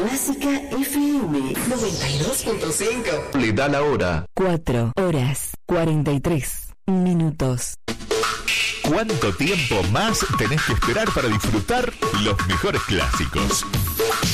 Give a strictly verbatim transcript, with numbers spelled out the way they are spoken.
Clásica F M noventa y dos punto cinco. Le da la hora. Cuatro horas cuarenta y tres minutos. ¿Cuánto tiempo más tenés que esperar para disfrutar los mejores clásicos?